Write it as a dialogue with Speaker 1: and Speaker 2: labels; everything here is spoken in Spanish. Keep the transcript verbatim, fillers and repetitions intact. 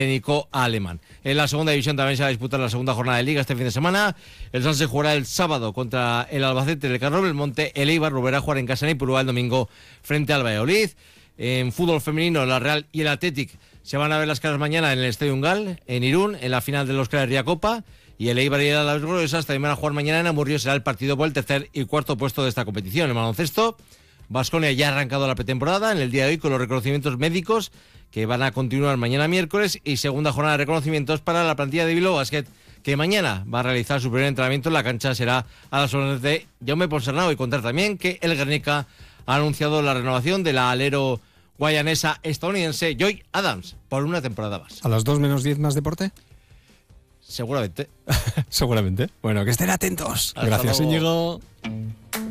Speaker 1: técnico alemán. En la segunda división también se va a disputar la segunda jornada de Liga este fin de semana. El Sanse jugará el sábado contra el Albacete del Carlos Belmonte. El Eibar volverá a jugar en casa en Ipurúa el domingo frente al Valladolid. En fútbol femenino, la Real y el Athletic se van a ver las caras mañana en el Estadio Ungal, en Irún, en la final de los Oscar Herria Copa. Y el Eibar y el Las Gloriosas también van a jugar mañana en Amurrio. Será el partido por el tercer y cuarto puesto de esta competición. En baloncesto, Baskonia ya ha arrancado la pretemporada en el día de hoy con los reconocimientos médicos que van a continuar mañana miércoles, y segunda jornada de reconocimientos para la plantilla de Bilbao Basket, que mañana va a realizar su primer entrenamiento en la cancha. Será a las órdenes de Jaume Ponsarnau. Y contar también que el Guernica ha anunciado la renovación de la alero guayanesa estadounidense Joy Adams por una temporada más.
Speaker 2: ¿A las dos menos diez más deporte?
Speaker 1: Seguramente.
Speaker 2: Seguramente. Bueno, que estén atentos.
Speaker 1: Hasta
Speaker 2: Gracias,
Speaker 1: luego.
Speaker 2: Íñigo.